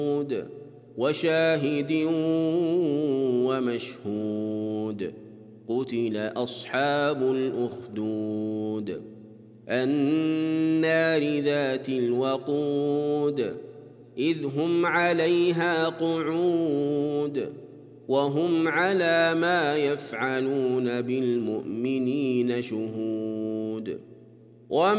وشاهد ومشهود. قتل أصحاب الأخدود النار ذات الوقود إذ هم عليها قعود وهم على ما يفعلون بالمؤمنين شهود.